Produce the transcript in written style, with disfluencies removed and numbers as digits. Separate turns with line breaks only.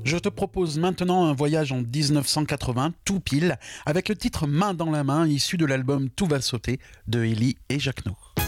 Je te propose maintenant un voyage en 1980, tout pile, avec le titre Main dans la main, issu de l'album Tout va sauter de Élie et Jacquenot.